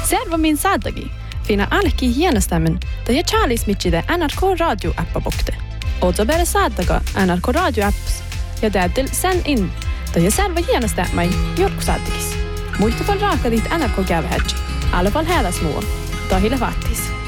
Servo min saadagi. Fina alki hienostämmen, da ja Charlies mitchide NRK Radio appa bokte. Ozo bere saadaga NRK Radio apps. Ja täytyy sen in, da ja servo hienostämmai jorku saadagis. Muista fall raaka dit NRK kävehätsi. Alle fall hela små. Da hila fattis.